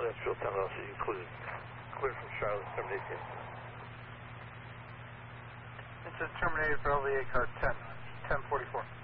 Nashville 10 LC included. Clear from Charlotte, terminate the incident. Incident terminated for LVA car 10, 1044.